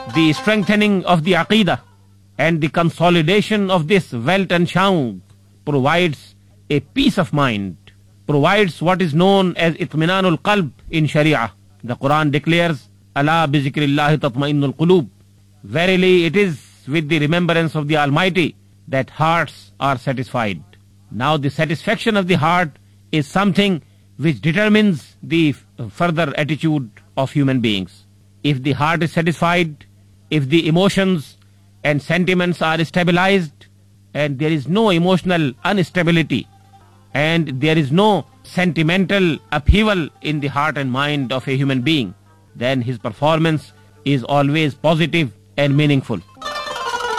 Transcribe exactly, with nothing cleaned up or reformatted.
the strengthening of the Aqidah and the consolidation of this wealth and shaun provides a peace of mind, provides what is known as itminanul qalb in Sharia. The Quran declares, Ala bi zikrillahi tatma'innul qulub. Verily it is with the remembrance of the Almighty that hearts are satisfied. Now the satisfaction of the heart is something which determines the further attitude of human beings. If the heart is satisfied, if the emotions and sentiments are stabilized, and there is no emotional instability, and there is no sentimental upheaval in the heart and mind of a human being, then his performance is always positive and meaningful.